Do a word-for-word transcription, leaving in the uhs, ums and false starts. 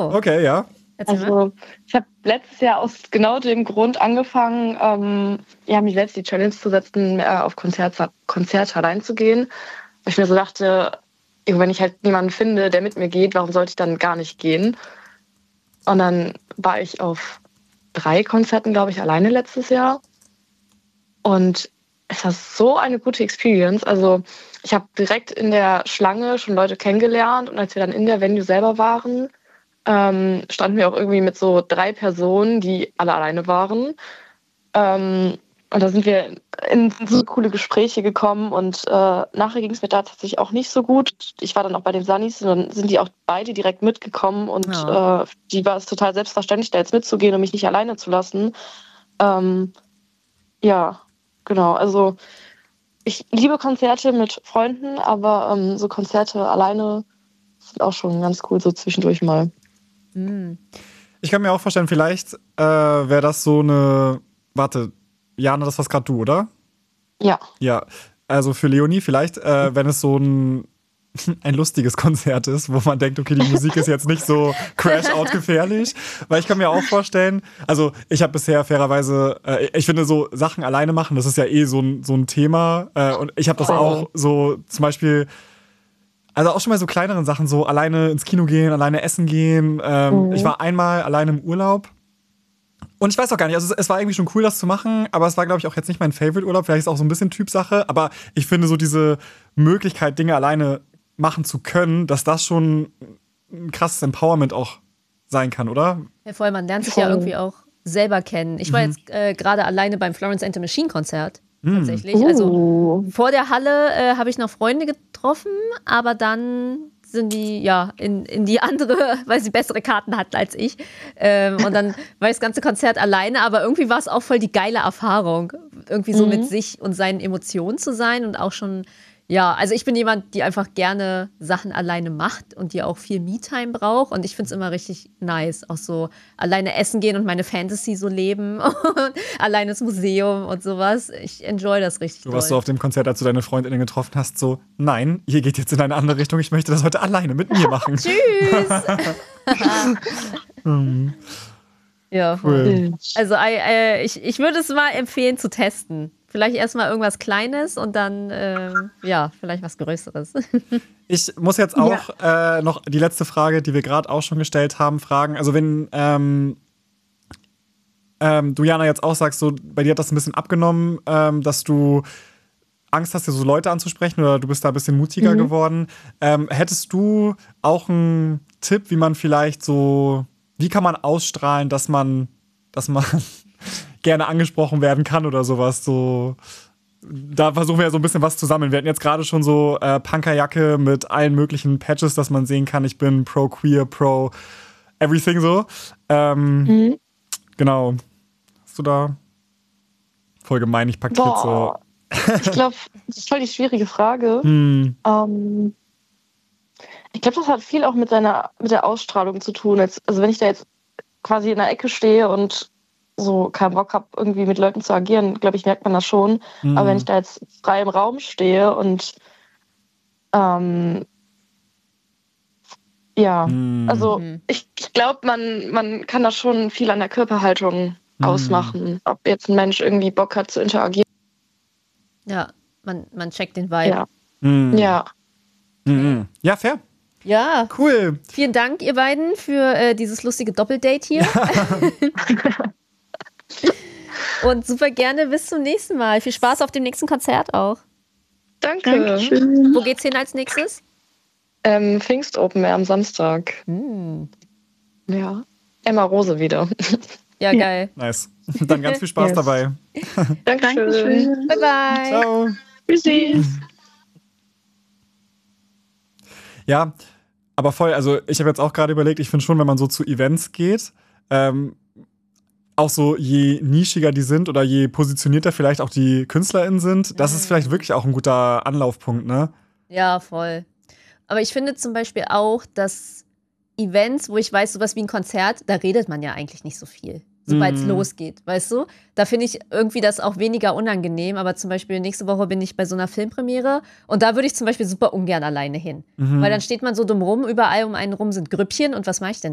Oh. Okay, ja. Erzähl mal. Also ich habe letztes Jahr aus genau dem Grund angefangen, ähm, ja, mich selbst die Challenge zu setzen, mehr auf Konzerte, Konzerte allein zu gehen. Weil ich mir so dachte, wenn ich halt niemanden finde, der mit mir geht, warum sollte ich dann gar nicht gehen? Und dann war ich auf drei Konzerten, glaube ich, alleine letztes Jahr. Und es war so eine gute Experience. Also ich habe direkt in der Schlange schon Leute kennengelernt. Und als wir dann in der Venue selber waren, ähm, standen wir auch irgendwie mit so drei Personen, die alle alleine waren. Ähm, und da sind wir in so coole Gespräche gekommen. Und äh, nachher ging es mir da tatsächlich auch nicht so gut. Ich war dann auch bei den Sunnies und dann sind die auch beide direkt mitgekommen. Und Ja. äh, die war es total selbstverständlich, da jetzt mitzugehen und mich nicht alleine zu lassen. Ähm, ja, genau. Also ich liebe Konzerte mit Freunden, aber ähm, so Konzerte alleine sind auch schon ganz cool, so zwischendurch mal. Mhm. Ich kann mir auch vorstellen, vielleicht äh, wäre das so eine. Warte, Jana, das warst gerade du, oder? Ja. Ja. Also für Leonie vielleicht, äh, wenn es so ein, ein lustiges Konzert ist, wo man denkt, okay, die Musik ist jetzt nicht so crash-out gefährlich. Weil ich kann mir auch vorstellen, also ich habe bisher fairerweise, äh, ich finde so Sachen alleine machen, das ist ja eh so ein, so ein Thema. Äh, und ich habe das auch so zum Beispiel. Also auch schon mal so kleineren Sachen, so alleine ins Kino gehen, alleine essen gehen. Ähm, Mhm. Ich war einmal alleine im Urlaub. Und ich weiß auch gar nicht, also es, es war irgendwie schon cool, das zu machen, aber es war, glaube ich, auch jetzt nicht mein Favorite-Urlaub. Vielleicht ist es auch so ein bisschen Typsache. Aber ich finde so diese Möglichkeit, Dinge alleine machen zu können, dass das schon ein krasses Empowerment auch sein kann, oder? Ja, voll, man lernt sich Voll. ja irgendwie auch selber kennen. Ich war Mhm. jetzt äh, gerade alleine beim Florence and the Machine Konzert. Mhm. Tatsächlich. Also Uh. vor der Halle äh, habe ich noch Freunde getroffen, aber dann sind die ja in, in die andere, weil sie bessere Karten hatten als ich. Ähm, und dann war ich das ganze Konzert alleine, aber irgendwie war es auch voll die geile Erfahrung, irgendwie so Mhm. mit sich und seinen Emotionen zu sein und auch schon, ja, also ich bin jemand, die einfach gerne Sachen alleine macht und die auch viel Me-Time braucht und ich finde es immer richtig nice, auch so alleine essen gehen und meine Fantasy so leben und alleine ins Museum und sowas. Ich enjoy das richtig Du warst so doll. auf dem Konzert, als du deine Freundinnen getroffen hast, so, nein, ihr geht jetzt in eine andere Richtung, ich möchte das heute alleine mit mir machen. Tschüss! Mhm. Ja, voll. Cool. Also I, äh, ich, ich würde es mal empfehlen zu testen. Vielleicht erstmal irgendwas Kleines und dann, ähm, ja, vielleicht was Größeres. Ich muss jetzt auch äh, noch die letzte Frage, die wir gerade auch schon gestellt haben, fragen. Also wenn ähm, ähm, du, Jana, jetzt auch sagst, so, bei dir hat das ein bisschen abgenommen, ähm, dass du Angst hast, dir so Leute anzusprechen oder du bist da ein bisschen mutiger Mhm. geworden. Ähm, hättest du auch einen Tipp, wie man vielleicht so, wie kann man ausstrahlen, dass man, dass man gerne angesprochen werden kann oder sowas? So, da versuchen wir ja so ein bisschen was zu sammeln. Wir hatten jetzt gerade schon so äh, Punkerjacke mit allen möglichen Patches, dass man sehen kann, ich bin pro queer, pro everything so. Ähm, Mhm. Genau. Hast du da voll gemein, ich pack dich jetzt so. Boah. Ich glaube, das ist voll die schwierige Frage. Hm, Ähm, ich glaube, das hat viel auch mit seiner, mit der Ausstrahlung zu tun. Jetzt, also wenn ich da jetzt quasi in der Ecke stehe und so keinen Bock habe, irgendwie mit Leuten zu agieren, glaube ich, merkt man das schon. hm, Aber wenn ich da jetzt frei im Raum stehe und ähm, ja, hm, also Mhm. ich, ich glaube, man, man kann da schon viel an der Körperhaltung hm. ausmachen. Ob jetzt ein Mensch irgendwie Bock hat zu interagieren. Ja, man, man checkt den Vibe. Ja. Hm. Ja. Hm, hm. Ja, fair. Ja, Cool. vielen Dank, ihr beiden, für äh, dieses lustige Doppeldate hier. Und super gerne bis zum nächsten Mal. Viel Spaß auf dem nächsten Konzert auch. Danke. Dankeschön. Wo geht's hin als nächstes? Ähm, Pfingst Open Air am Samstag. Hm. Ja. Emma Rose wieder. Ja, Ja. geil. Nice. Dann ganz viel Spaß Yes. dabei. Dankeschön. Dankeschön. Bye, bye. Ciao. Tschüssi. Ja, aber voll, also ich habe jetzt auch gerade überlegt, ich finde schon, wenn man so zu Events geht, ähm, auch so je nischiger die sind oder je positionierter vielleicht auch die KünstlerInnen sind, das ist vielleicht wirklich auch ein guter Anlaufpunkt, ne? Ja, voll. Aber ich finde zum Beispiel auch, dass Events, wo ich weiß, sowas wie ein Konzert, da redet man ja eigentlich nicht so viel, sobald es Mm. losgeht, weißt du? Da finde ich irgendwie das auch weniger unangenehm, aber zum Beispiel nächste Woche bin ich bei so einer Filmpremiere und da würde ich zum Beispiel super ungern alleine hin, Mhm. weil dann steht man so dumm rum, überall um einen rum sind Grüppchen und was mache ich denn